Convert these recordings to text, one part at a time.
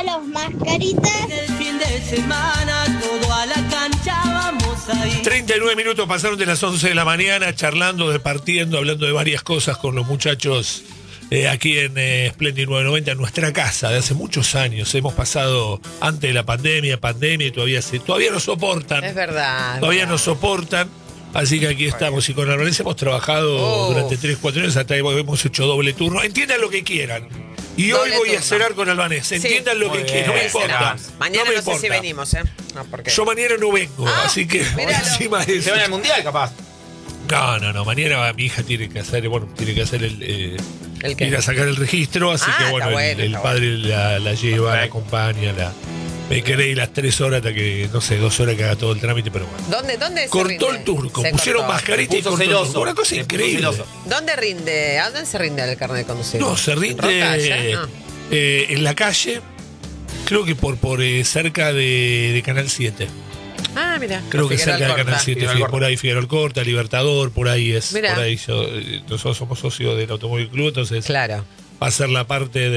los mascaritas. El fin de semana, todo a la cancha, vamos a ir. 39 minutos pasaron de las 11 de la mañana charlando, departiendo, hablando de varias cosas con los muchachos aquí en Splendid 990, en nuestra casa de hace muchos años. Hemos pasado antes de la pandemia y todavía nos soportan. Es verdad. Todavía nos soportan. Así que aquí estamos y con Albanese hemos trabajado durante 3-4 años, hasta hemos hecho doble turno. Entiendan lo que quieran. Y Doble hoy voy turno. a cenar con Albanese. Entiendan lo que quieran, no me importa. Mañana me no sé si importa. venimos, ¿eh? No, porque... Yo mañana no vengo, así que míralo. encima de Se eso. van al mundial, capaz. No. Mañana mi hija tiene que hacer ¿El qué? ir a sacar el registro, así que está bueno, bueno, el está padre la lleva, la acompaña, me quedé las 3 horas hasta que, no sé, 2 horas que haga todo el trámite, pero bueno. ¿Dónde se Cortó rinde? el turco, Se pusieron cortó. mascarita y Se puso cortó el celoso. turco. Una cosa Se puso increíble. celoso. ¿Dónde rinde? ¿A dónde se rinde el carnet de conducir? No, se ¿En rinde Rocalla? en la calle, creo que por cerca de Canal 7. Mira. Creo que Figueroa cerca de Alcorta. Canal 7, Figueroa sí, Alcorta. por ahí Figueroa Alcorta, Libertador, por ahí es. Mirá. Por ahí nosotros somos socios del Automóvil Club, entonces Claro. va a ser la parte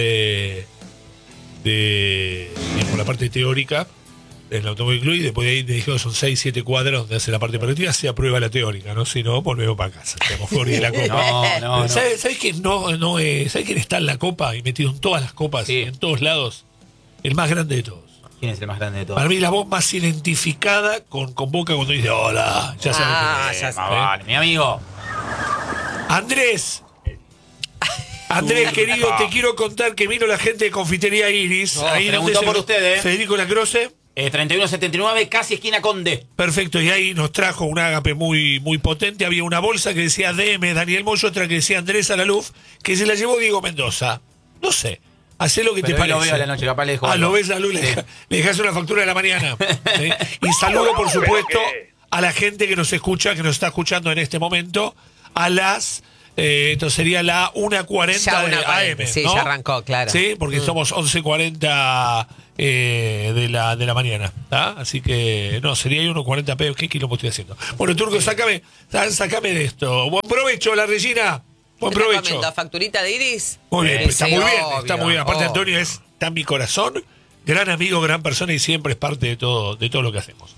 digamos, la parte teórica del Automóvil Club, y después de ahí te dijeron son 6-7 cuadras donde hace la parte práctica, se aprueba la teórica, ¿no? Si no, volvemos para casa. Estamos fuera de la copa. No. ¿Sabes quién ¿sabes quién está en la copa y metido en todas las copas, Sí. en todos lados? El más grande de todos. ¿Quién es el más grande de todos? Para mí la voz más identificada con Boca cuando dice hola, ya sabes quién es. ya Más vale, mi amigo. Andrés, querido, te quiero contar que vino la gente de Confitería Iris. Ahí preguntó donde por usted, Federico Lacroce. 3179, casi esquina Conde. Perfecto, y ahí nos trajo un ágape muy, muy potente. Había una bolsa que decía DM Daniel Moyo, otra que decía Andrés Alaluf, que se la llevó Diego Mendoza. No sé, hacé lo que Pero te hoy lo parece. veo a la noche, capaz le dejo Ah, algo. lo ves a Lu, le dejas una factura de la mañana. ¿Sí? Y saludo, por supuesto, a la gente que nos escucha, que nos está escuchando en este momento, a las... esto sería la 1:40 Ya de 1:40, AM. sí, ¿no? ya arrancó, claro. Sí, porque somos 11:40 de la mañana. ¿tá? Así que, no, sería ahí 1:40 p. ¿Qué quilombo estoy haciendo? Bueno, Turco, sácame de esto. Buen provecho, la Regina. Buen ¿Qué te provecho. comento? ¿Facturita de Iris? Muy bien, está Sí, muy bien, obvio, está muy bien. Aparte, obvio. Antonio está en mi corazón, gran amigo, gran persona y siempre es parte de todo lo que hacemos.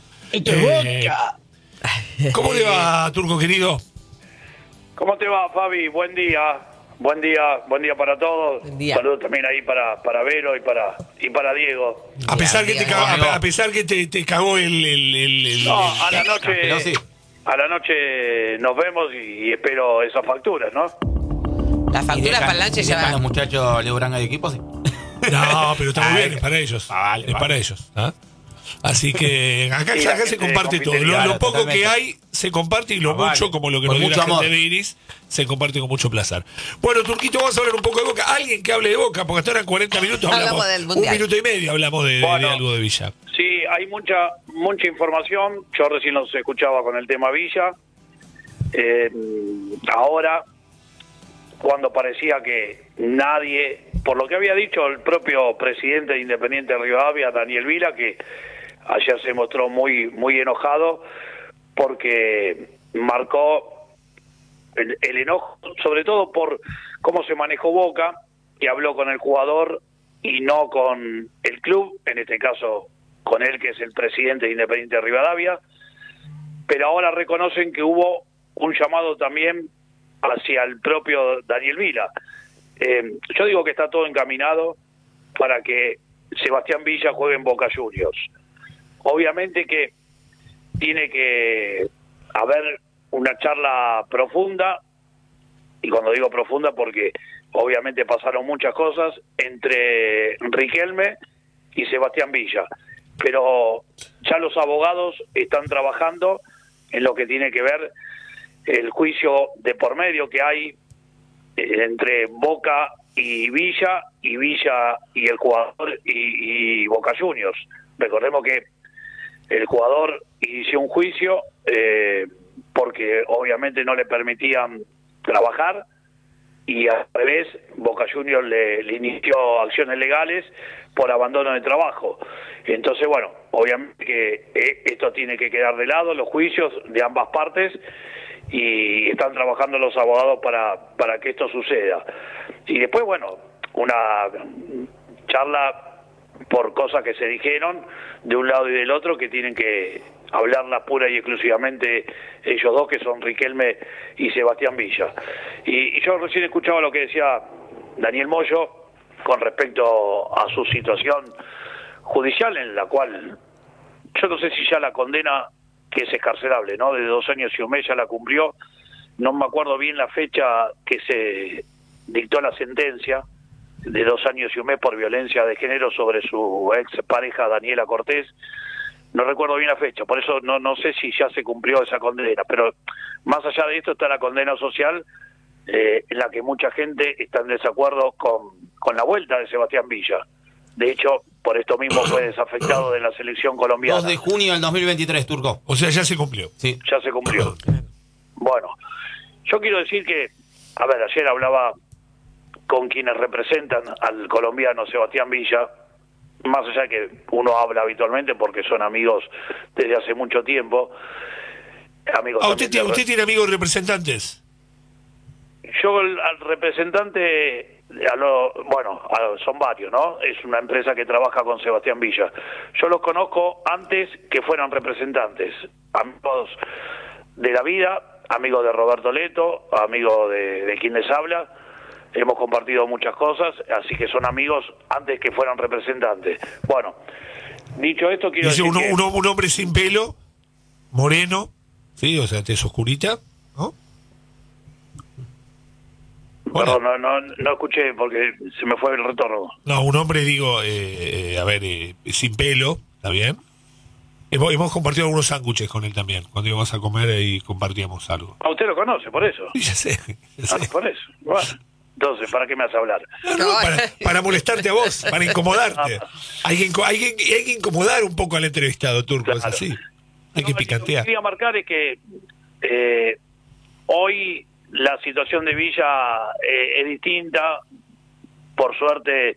¿Cómo le va, Turco querido? ¿Cómo te va, Fabi? Buen día para todos. Buen día. Saludos también ahí para Vero y para Diego. A pesar que Bien, a pesar que te cagó el No, a la Pero sí. noche nos vemos y espero esas facturas, ¿no? La Y factura dejan- para el lunch y ya dejan va. los muchachos Leo Branga de equipo, sí. No, pero está muy Ay, bien, es para ellos. vale, Es vale. para ellos. ¿ah? Así que acá Sí, la se gente comparte de todo. Lo Confitería, poco totalmente. que hay se comparte y lo Vale. mucho, como lo que Con nos dio mucho la gente amor. de Iris, se comparte con mucho placer. Bueno, Turquito, vamos a hablar un poco de Boca. Alguien que hable de Boca, porque hasta ahora en 40 minutos Hablamos del un Mundial. minuto y medio hablamos de Bueno. algo de Villa. Sí, hay mucha información. Yo recién los escuchaba con el tema Villa. Ahora, cuando parecía que nadie, por lo que había dicho el propio presidente de Independiente Rivadavia, Daniel Vila, que ayer se mostró muy enojado porque marcó el enojo, sobre todo por cómo se manejó Boca, que habló con el jugador y no con el club, en este caso con él, que es el presidente de Independiente Rivadavia, pero ahora reconocen que hubo un llamado también hacia el propio Daniel Vila. Yo digo que está todo encaminado para que Sebastián Villa juegue en Boca Juniors. Obviamente que tiene que haber una charla profunda, y cuando digo profunda porque obviamente pasaron muchas cosas entre Riquelme y Sebastián Villa, pero ya los abogados están trabajando en lo que tiene que ver el juicio de por medio que hay entre Boca y Villa y el jugador y Boca Juniors. Recordemos que el jugador inició un juicio porque obviamente no le permitían trabajar, y al revés Boca Juniors le inició acciones legales por abandono de trabajo. Entonces, bueno, obviamente que esto tiene que quedar de lado, los juicios de ambas partes, y están trabajando los abogados para que esto suceda. Y después, bueno, una charla por cosas que se dijeron de un lado y del otro, que tienen que hablarlas pura y exclusivamente ellos dos, que son Riquelme y Sebastián Villa. Y yo recién escuchaba lo que decía Daniel Moyo con respecto a su situación judicial, en la cual yo no sé si ya la condena, que es excarcelable, ¿no?, de 2 años y 1 mes, ya la cumplió. No me acuerdo bien la fecha que se dictó la sentencia de 2 años y 1 mes por violencia de género sobre su ex pareja Daniela Cortés. No recuerdo bien la fecha, por eso no sé si ya se cumplió esa condena, pero más allá de esto está la condena social, en la que mucha gente está en desacuerdo con la vuelta de Sebastián Villa. De hecho, por esto mismo fue desafectado de la selección colombiana. 2 de junio del 2023, Turco. O sea, ya se cumplió. Sí. Ya se cumplió. Bueno, yo quiero decir que, a ver, ayer hablaba con quienes representan al colombiano Sebastián Villa, más allá de que uno habla habitualmente porque son amigos desde hace mucho tiempo. Amigos. ¿Usted tiene amigos representantes? Yo al representante, son varios, ¿no? Es una empresa que trabaja con Sebastián Villa. Yo los conozco antes que fueran representantes. Amigos de la vida, amigos de Roberto Leto, amigos de quien les habla. Hemos compartido muchas cosas, así que son amigos antes que fueran representantes. Bueno, dicho esto, quiero Dice decir que... un hombre sin pelo, moreno, sí, o sea, tez oscurita, ¿no? Perdón, no escuché porque se me fue el retorno. No, un hombre, digo, sin pelo, ¿está bien? Hemos compartido algunos sándwiches con él también, cuando íbamos a comer y compartíamos algo. A usted lo conoce, por eso. Sí, ya sé. Por eso. Bueno, entonces, ¿para qué me hace hablar? No, para molestarte a vos, para incomodarte. Hay que incomodar un poco al entrevistado, Turco, Claro. es así. Hay que picantear. Lo que quería marcar es que hoy la situación de Villa es distinta, por suerte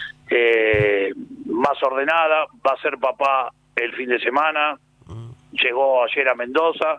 más ordenada. Va a ser papá el fin de semana, llegó ayer a Mendoza,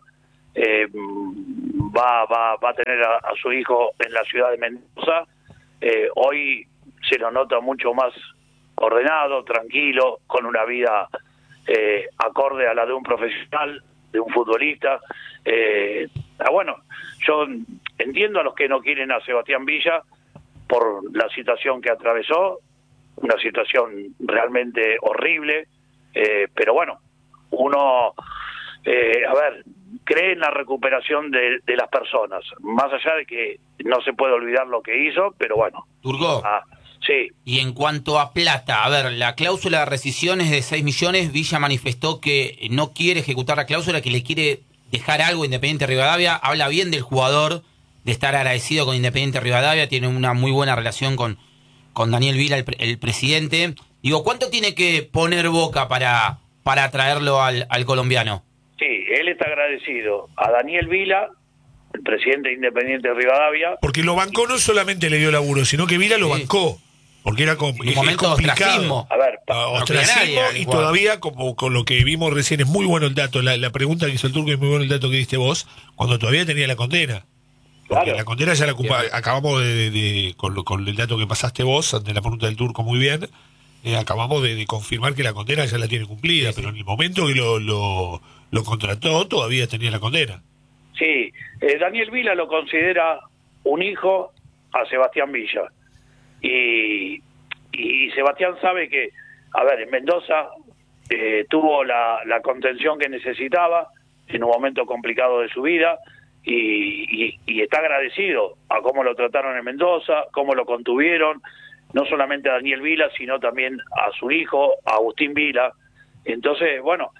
va a tener a su hijo en la ciudad de Mendoza. Hoy se lo nota mucho más ordenado, tranquilo, con una vida acorde a la de un profesional, de un futbolista. Bueno, yo entiendo a los que no quieren a Sebastián Villa por la situación que atravesó, una situación realmente horrible, pero bueno, uno, cree en la recuperación de las personas, más allá de que no se puede olvidar lo que hizo, pero bueno. Turco. Sí. Y en cuanto a plata, a ver, la cláusula de rescisión es de 6 millones. Villa manifestó que no quiere ejecutar la cláusula, que le quiere dejar algo a Independiente Rivadavia. Habla bien del jugador, de estar agradecido con Independiente Rivadavia. Tiene una muy buena relación con Daniel Vila, el presidente. Digo, ¿cuánto tiene que poner Boca para traerlo al colombiano? Sí, él está agradecido a Daniel Vila, el presidente de Independiente Rivadavia. Porque lo bancó, no solamente le dio laburo, sino que Vila lo bancó. Porque era un momento de ostracismo. A ver, ostracismo, y igual. todavía, como con lo que vimos recién, es muy bueno el dato, la pregunta que hizo el Turco es muy bueno el dato que diste vos, cuando todavía tenía la condena. Porque Claro. la condena ya la acabamos con el dato que pasaste vos, ante la pregunta del Turco muy bien, acabamos de confirmar que la condena ya la tiene cumplida, pero en el momento que lo contrató, todavía tenía la condena. Sí, Daniel Vila lo considera un hijo a Sebastián Villa. Y Sebastián sabe que, en Mendoza tuvo la contención que necesitaba en un momento complicado de su vida y está agradecido a cómo lo trataron en Mendoza, cómo lo contuvieron, no solamente a Daniel Vila, sino también a su hijo, a Agustín Vila. Entonces,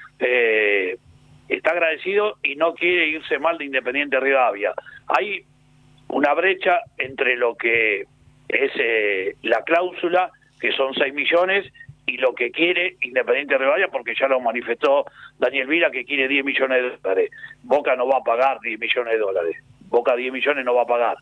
está agradecido y no quiere irse mal de Independiente Rivadavia. Hay una brecha entre lo que es la cláusula, que son 6 millones, y lo que quiere Independiente Rivadavia, porque ya lo manifestó Daniel Vila, que quiere 10 millones de dólares. Boca no va a pagar 10 millones de dólares. Boca 10 millones no va a pagar.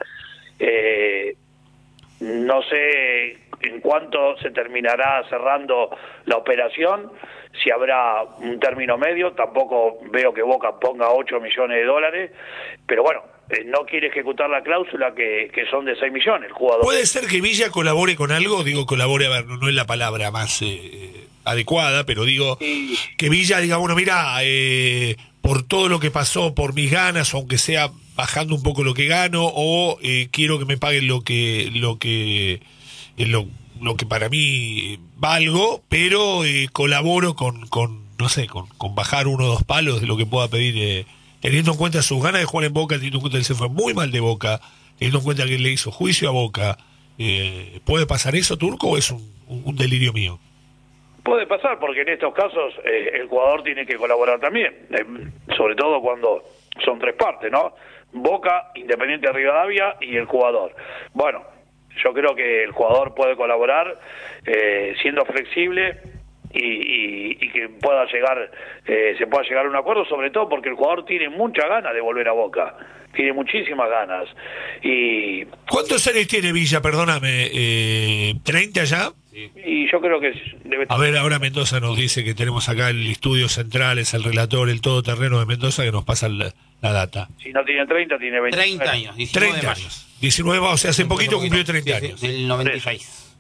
No sé en cuánto se terminará cerrando la operación, si habrá un término medio. Tampoco veo que Boca ponga 8 millones de dólares, pero bueno, no quiere ejecutar la cláusula que son de 6 millones el jugador. ¿Puede ser que Villa colabore con algo? Digo, colabore, a ver, no es la palabra más adecuada, pero digo, Sí. que Villa diga, bueno, mira, por todo lo que pasó, por mis ganas, aunque sea bajando un poco lo que gano, o quiero que me paguen lo que para mí valgo, pero colaboro con no sé, con bajar 1 o 2 palos de lo que pueda pedir, teniendo en cuenta sus ganas de jugar en Boca, teniendo en cuenta que se fue muy mal de Boca, teniendo en cuenta que le hizo juicio a Boca. ¿Puede pasar eso, Turco, o es un delirio mío? Puede pasar, porque en estos casos el jugador tiene que colaborar también, sobre todo cuando son 3 partes, ¿no? Boca, Independiente de Rivadavia y el jugador. Bueno, yo creo que el jugador puede colaborar siendo flexible y que pueda llegar, se pueda llegar a un acuerdo, sobre todo porque el jugador tiene muchas ganas de volver a Boca, tiene muchísimas ganas. Y ¿Cuántos años tiene Villa? Perdóname, ¿30 ya? y yo creo que debe. A ver, ahora Mendoza nos dice que tenemos acá el estudio central, es el relator, el todoterreno de Mendoza, que nos pasa la data. Si no tiene 30, tiene 20. 30 años, 19 de 30 mayo. años. 19, o sea, hace poquito cumplió 30 Sí, años. del 96.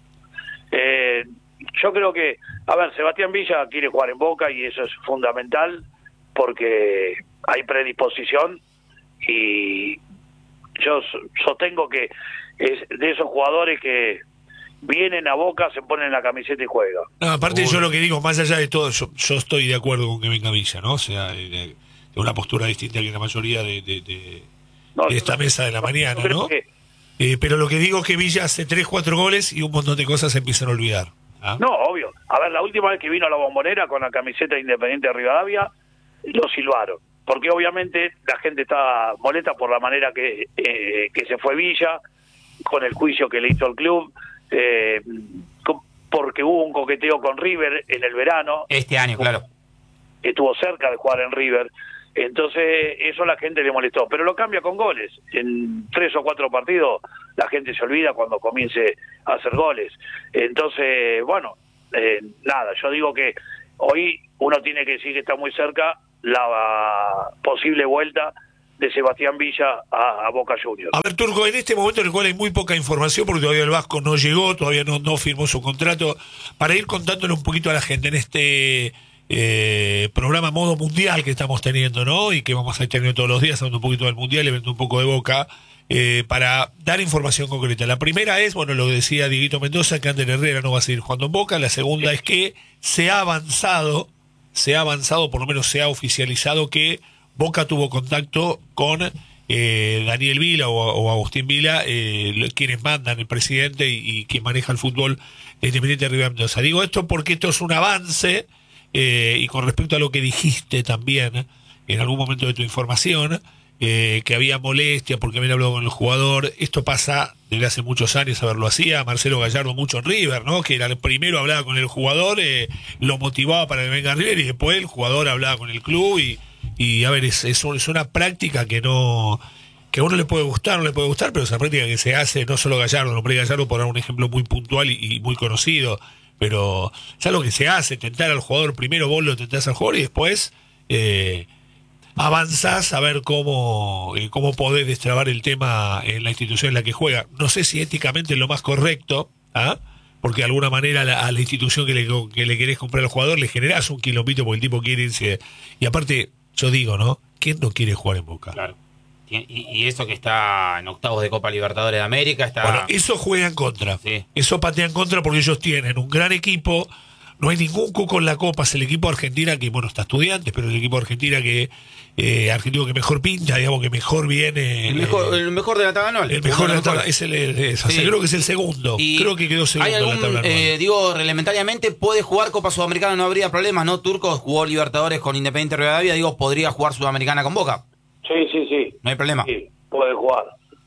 Yo creo que, a ver, Sebastián Villa quiere jugar en Boca y eso es fundamental porque hay predisposición y yo sostengo que es de esos jugadores que vienen a Boca, se ponen la camiseta y juegan. No, aparte yo lo que digo, más allá de todo, yo estoy de acuerdo con que venga Villa, ¿no? O sea, de una postura distinta que la mayoría de No, esta mesa de la mañana, yo creo ¿no? que- Pero lo que digo es que Villa hace 3, 4 goles y un montón de cosas se empiezan a olvidar. ¿ah? No, obvio. A ver, la última vez que vino a la Bombonera con la camiseta Independiente de Rivadavia, lo silbaron. Porque obviamente la gente está molesta por la manera que se fue Villa, con el juicio que le hizo el club, porque hubo un coqueteo con River en el verano, Este año, claro. estuvo cerca de jugar en River. Entonces, eso a la gente le molestó. Pero lo cambia con goles. En 3 o 4 partidos, la gente se olvida cuando comience a hacer goles. Entonces, bueno, nada, yo digo que hoy uno tiene que decir que está muy cerca la posible vuelta de Sebastián Villa a Boca Juniors. A ver, Turco, en este momento en el cual hay muy poca información, porque todavía el Vasco no llegó, todavía no firmó su contrato, para ir contándole un poquito a la gente en este programa modo mundial que estamos teniendo, ¿no? Y que vamos a ir teniendo todos los días, hablando un poquito del mundial y viendo un poco de Boca, para dar información concreta. La primera es, bueno, lo que decía Dieguito Mendoza, que Ander Herrera no va a seguir jugando en Boca. La segunda es que se ha avanzado, por lo menos se ha oficializado que Boca tuvo contacto con Daniel Vila o Agustín Vila, quienes mandan, el presidente y quien maneja el fútbol de Independiente de Rivadavia Mendoza. Digo esto porque esto es un avance, y con respecto a lo que dijiste también en algún momento de tu información, que había molestia porque habían hablado con el jugador. Esto pasa desde hace muchos años, a ver, lo hacía Marcelo Gallardo mucho en River, ¿no? Que era el primero, hablaba con el jugador, lo motivaba para que venga a River, y después el jugador hablaba con el club y a ver, es una práctica que a uno le puede gustar, no le puede gustar, pero es una práctica que se hace, no solo Gallardo, nombré Gallardo por dar un ejemplo muy puntual y muy conocido, pero es algo que se hace, tentar al jugador, primero vos lo tentás al jugador y después avanzás a ver cómo podés destrabar el tema en la institución en la que juega. No sé si éticamente es lo más correcto, ¿ah? Porque de alguna manera a la institución que le querés comprar al jugador le generás un quilombito porque el tipo quiere irse. Y aparte, yo digo, ¿no? ¿Quién no quiere jugar en Boca? Claro. Y eso que está en octavos de Copa Libertadores de América, está... Bueno, eso juega en contra. Sí. Eso patea en contra porque ellos tienen un gran equipo. No hay ningún cuco en la Copa. Es el equipo de Argentina que, bueno, está Estudiantes, pero el equipo de Argentina argentino que mejor pinta, digamos, que mejor viene. el mejor de la tabla anual. El mejor de la tabla. Es O sea, creo que es el segundo. Y creo que quedó segundo ¿hay en la tabla anual. digo, reglamentariamente puede jugar Copa Sudamericana, no habría problemas, ¿no? Turco jugó Libertadores con Independiente Rivadavia, digo, podría jugar Sudamericana con Boca. Sí. No hay problema. Sí, puede jugar.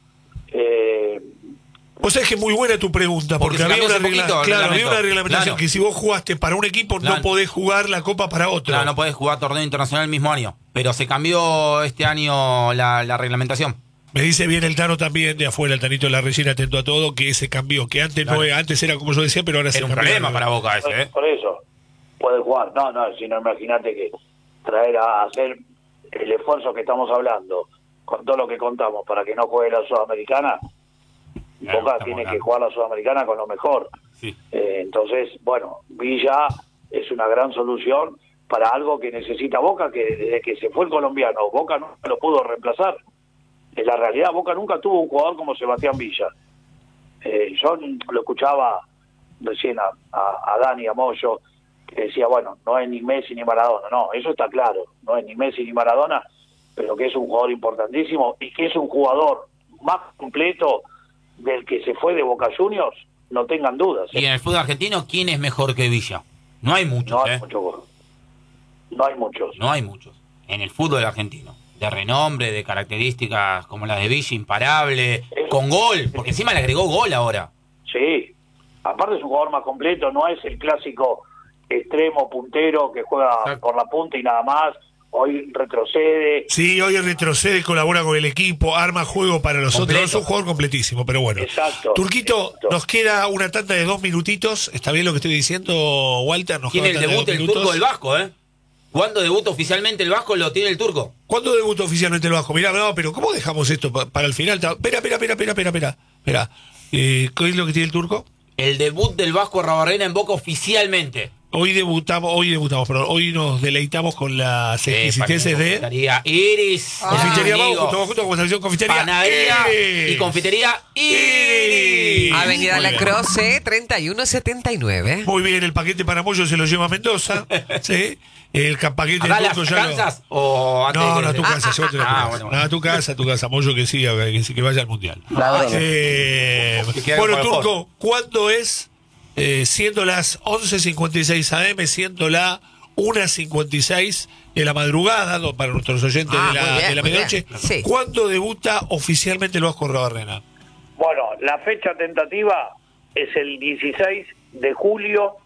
Vos sabés que es muy buena tu pregunta, porque se había cambió una, hace poquito el había reglamento. una reglamentación Claro. que si vos jugaste para un equipo Claro. no podés jugar la Copa para otro. Claro, no podés jugar torneo internacional el mismo año, pero se cambió este año la reglamentación. Me dice bien el Tano también, de afuera, el Tanito de la Regina, atento a todo, que se cambió, que antes Claro. antes era como yo decía, pero ahora se Era un cambió. problema para Boca ese, ¿eh? Por eso, puede jugar. No, si no, imagínate que traer a hacer el esfuerzo que estamos hablando con todo lo que contamos, para que no juegue la Sudamericana, Claro, Boca estamos tiene que hablando. jugar la Sudamericana con lo mejor. Sí. Entonces, bueno, Villa es una gran solución para algo que necesita Boca, que desde que se fue el colombiano, Boca no lo pudo reemplazar. En la realidad, Boca nunca tuvo un jugador como Sebastián Villa. Yo lo escuchaba recién a Dani, a Moyo, que decía, bueno, no es ni Messi ni Maradona. No, eso está claro, no es ni Messi ni Maradona, pero que es un jugador importantísimo y que es un jugador más completo del que se fue de Boca Juniors, no tengan dudas. Y en el fútbol argentino, ¿quién es mejor que Villa? No hay muchos, No hay muchos. No hay muchos. No hay muchos. En el fútbol argentino. De renombre, de características como las de Villa, imparable, con gol, porque encima le agregó gol ahora. Sí, aparte es un jugador más completo, no es el clásico extremo puntero que juega Exacto. por la punta y nada más. Hoy retrocede. Sí, hoy retrocede, colabora con el equipo, arma juego para los Completo. otros. Es un jugador completísimo, pero bueno. Exacto. Turquito, Exacto. nos queda una tanda de 2 minutitos. ¿Está bien lo que estoy diciendo, Walter? Nos Tiene el queda una tanda debut de del 2 minutos. turco del Vasco, ¿eh? ¿Cuándo debuta oficialmente el Vasco? Lo tiene el turco. ¿Cuándo debutó oficialmente el Vasco? Mirá, no, pero ¿cómo dejamos esto para el final? Espera. Espera. ¿Qué es lo que tiene el turco? El debut del Vasco Arrabarrena en Boca oficialmente. Hoy nos deleitamos con las existencias de Confitería Iris. Confitería amigo. Vamos, junto con estación Confitería Panadería Iris. y Confitería Iris. Avenida Muy La bien. Croce, 3179. Muy bien, el paquete para Moyo se lo lleva a Mendoza. ¿Sí? El paquete ¿Acá del las turco ya lo... Kansas o antes No, de- no, a tu casa, llévatelo a tu casa. bueno. No, a tu casa, Moyo que siga, que vaya al Mundial. Que quede Bueno, con el Turco, ¿cuándo es? Siendo las 11:56 AM, siendo la 1:56 de la madrugada, para nuestros oyentes Ah, de muy bien, la muy medianoche, bien. Sí. ¿cuándo debuta oficialmente el Vasco Arrabarrena? Bueno, la fecha tentativa es el 16 de julio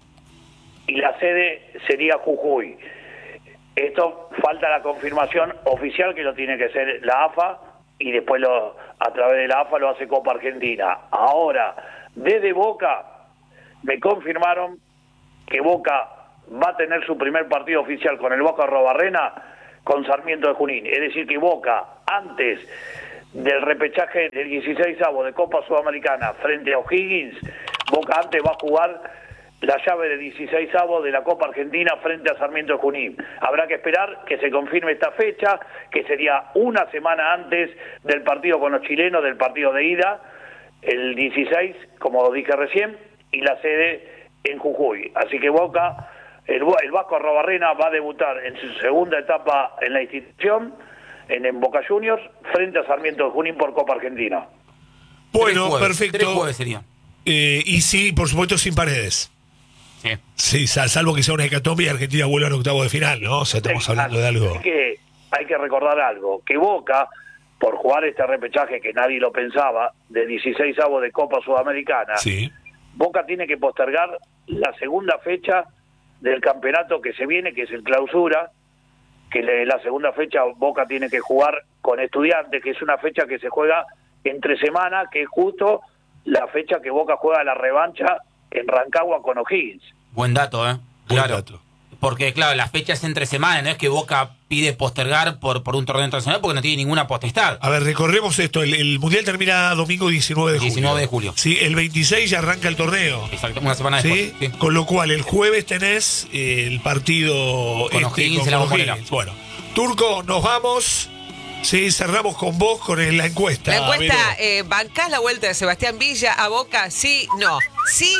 y la sede sería Jujuy. Esto falta la confirmación oficial, que lo tiene que ser la AFA, y después a través de la AFA lo hace Copa Argentina. Ahora, desde Boca me confirmaron que Boca va a tener su primer partido oficial con el Vasco Arrabarrena con Sarmiento de Junín. Es decir, que Boca, antes del repechaje del 16avo de Copa Sudamericana frente a O'Higgins, Boca antes va a jugar la llave del 16avo de la Copa Argentina frente a Sarmiento de Junín. Habrá que esperar que se confirme esta fecha, que sería una semana antes del partido con los chilenos, del partido de ida, el 16, como dije recién, y la sede en Jujuy. Así que Boca, el Vasco Arrabarrena va a debutar en su segunda etapa en la institución, en Boca Juniors, frente a Sarmiento de Junín por Copa Argentina. Bueno, 3 jueves, perfecto. 3 jueves serían. Y sí, por supuesto, sin Paredes. Sí. Sí, salvo que sea una hecatombe y Argentina vuelva al octavo de final, ¿no? O sea, estamos hablando de algo. Hay que recordar algo, que Boca, por jugar este repechaje que nadie lo pensaba, de 16avo de Copa Sudamericana, Sí. Boca tiene que postergar la segunda fecha del campeonato que se viene, que es el Clausura, que la segunda fecha Boca tiene que jugar con Estudiantes, que es una fecha que se juega entre semana, que es justo la fecha que Boca juega la revancha en Rancagua con O'Higgins. Buen dato, ¿eh? Buen Claro. dato. Porque, claro, las fechas entre semana, no es que Boca pide postergar por un torneo internacional porque no tiene ninguna potestad. A ver, recorremos esto. El Mundial termina domingo 19 de julio. 19 de julio. Sí, el 26 ya arranca el torneo. Exacto, una semana ¿Sí? después. Sí. Con lo cual, el jueves tenés el partido Con O'Higgins en la Bombonera. Bueno, Turco, nos vamos. Sí, cerramos con vos con la encuesta. La encuesta, Vero. ¿bancás la vuelta de Sebastián Villa a Boca? Sí, no. Sí,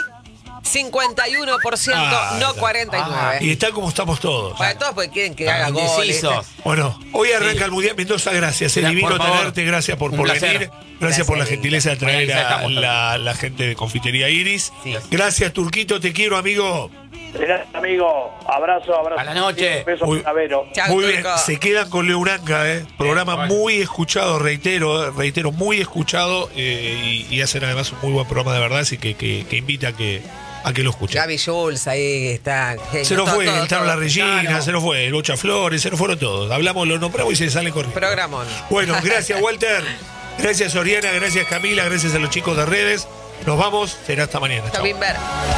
51%, no está. 49%. Y está como estamos todos. Para todos porque quieren que haga goles. Indecisos. Bueno, hoy arranca Sí. el Mundial. Mendoza, gracias. Es Por divino favor. tenerte. Gracias por Un venir. placer. Gracias Gracias, por la Linda. gentileza de traer Bueno, ya a estamos la gente de Confitería Iris. Sí. Gracias, Turquito. Te quiero, amigo. Gracias, amigo. Abrazo. A la noche. Besos Muy- para Vero. Chau, Muy bien, Turco. se quedan con Leo Branca, programa bueno. muy escuchado, reitero, muy escuchado, y hacen además un muy buen programa de verdad, así que invita a que lo escuchen. Gaby Jules, ahí está. Genio, Se nos todo, fue, todo, entraron todo. la Regina, Claro. se nos fue el Bocha Flores, se nos fueron todos. Hablamos, lo nombramos y se sale corriendo. Programón. Bueno, gracias Walter, gracias Oriana, gracias Camila, gracias a los chicos de redes. Nos vamos, será hasta mañana. Está Chau. bien ver.